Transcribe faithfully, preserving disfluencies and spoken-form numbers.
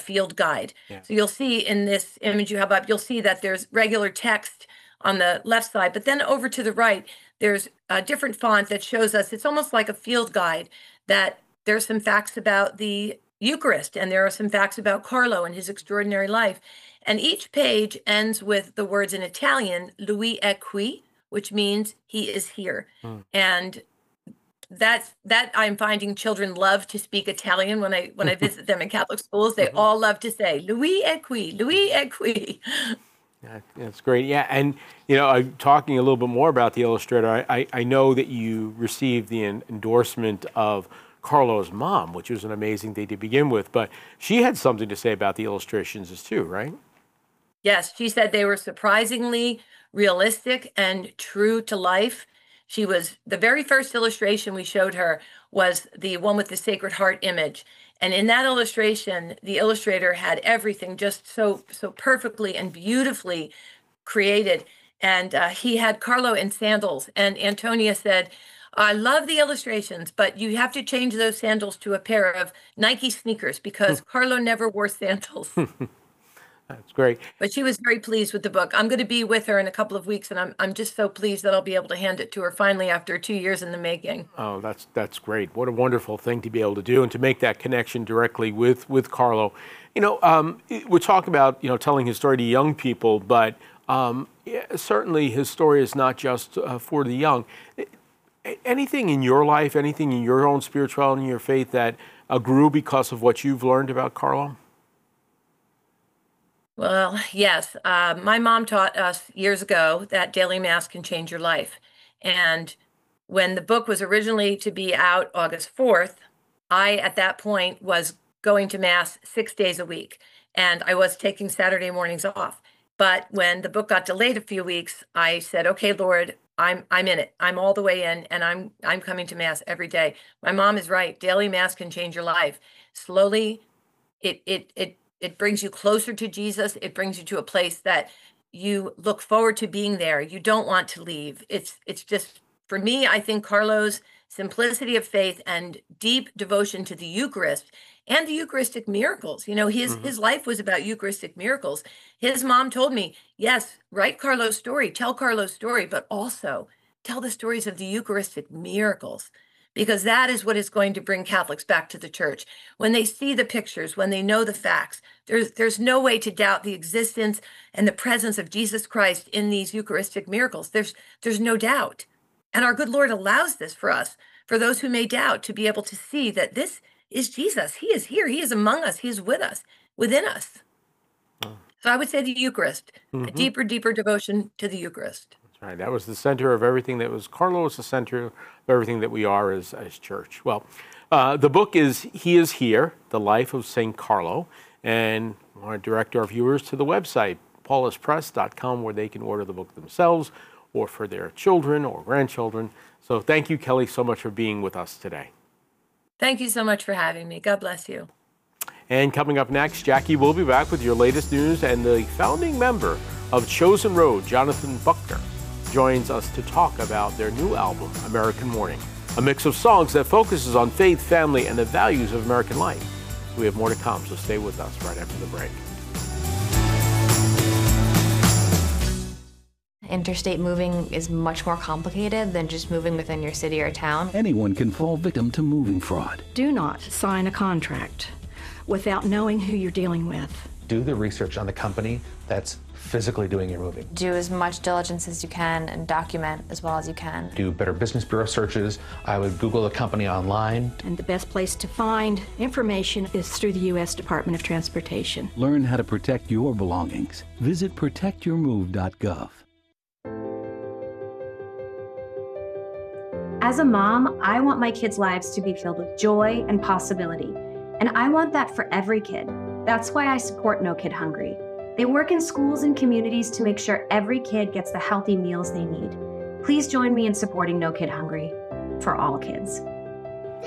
field guide. Yeah. So you'll see in this image you have up, you'll see that there's regular text on the left side, but then over to the right, there's a different font that shows us, it's almost like a field guide, that there's some facts about the Eucharist, and there are some facts about Carlo and his extraordinary life. And each page ends with the words in Italian, lui è qui, which means he is here. Hmm. And that's that I'm finding children love to speak Italian when I when I visit them in Catholic schools. They Mhm. all love to say lui è qui, lui è qui. Yeah, that's great. Yeah, and you know, I'm talking a little bit more about the illustrator. I, I, I know that you received the en- endorsement of Carlo's mom, which was an amazing thing to begin with, but she had something to say about the illustrations as too, right? Yes, she said they were surprisingly realistic and true to life. She was, the very first illustration we showed her was the one with the Sacred Heart image. And in that illustration, the illustrator had everything just so, so perfectly and beautifully created. And uh, he had Carlo in sandals. And Antonia said, I love the illustrations, but you have to change those sandals to a pair of Nike sneakers because Carlo never wore sandals. That's great. But she was very pleased with the book. I'm going to be with her in a couple of weeks, and I'm I'm just so pleased that I'll be able to hand it to her finally after two years in the making. Oh, that's that's great. What a wonderful thing to be able to do and to make that connection directly with with Carlo. You know, um, we're talking about, you know, telling his story to young people, but um, yeah, certainly his story is not just uh, for the young. Anything in your life, anything in your own spirituality and your faith that uh, grew because of what you've learned about Carlo? Well, yes. Uh, my mom taught us years ago that daily mass can change your life. And when the book was originally to be out August fourth, I, at that point, was going to mass six days a week. And I was taking Saturday mornings off. But when the book got delayed a few weeks, I said, okay, Lord, I'm I'm in it. I'm all the way in, and I'm I'm coming to mass every day. My mom is right. Daily mass can change your life. Slowly, it it it it brings you closer to Jesus. It brings you to a place that you look forward to being there. You don't want to leave. It's it's just, for me, I think Carlo's simplicity of faith and deep devotion to the Eucharist and the Eucharistic miracles. You know, his Mhm. his life was about Eucharistic miracles. His mom told me, yes, write Carlo's story, tell Carlo's story, but also tell the stories of the Eucharistic miracles, because that is what is going to bring Catholics back to the church. When they see the pictures, when they know the facts, there's there's no way to doubt the existence and the presence of Jesus Christ in these Eucharistic miracles. There's there's no doubt. And our good Lord allows this for us, for those who may doubt, to be able to see that this is Jesus. He is here. He is among us. He is with us, within us. Oh. So I would say the Eucharist, a Mhm. deeper, deeper devotion to the Eucharist. That's right. That was the center of everything. That was Carlo was the center of everything that we are as as church. Well, uh, the book is He Is Here: The Life of Saint Carlo, and I want to direct our viewers to the website paulus press dot com, where they can order the book themselves or for their children or grandchildren. So thank you, Kelly, so much for being with us today. Thank you so much for having me. God bless you. And coming up next, Jackie will be back with your latest news, and the founding member of Chosen Road, Jonathan Buckner, joins us to talk about their new album, American Morning, a mix of songs that focuses on faith, family, and the values of American life. So we have more to come, so stay with us right after the break. Interstate moving is much more complicated than just moving within your city or town. Anyone can fall victim to moving fraud. Do not sign a contract without knowing who you're dealing with. Do the research on the company that's physically doing your moving. Do as much diligence as you can and document as well as you can. Do Better Business Bureau searches. I would Google the company online. And the best place to find information is through the U S Department of Transportation. Learn how to protect your belongings. Visit protect your move dot gov. As a mom, I want my kids' lives to be filled with joy and possibility, and I want that for every kid. That's why I support No Kid Hungry. They work in schools and communities to make sure every kid gets the healthy meals they need. Please join me in supporting No Kid Hungry for all kids.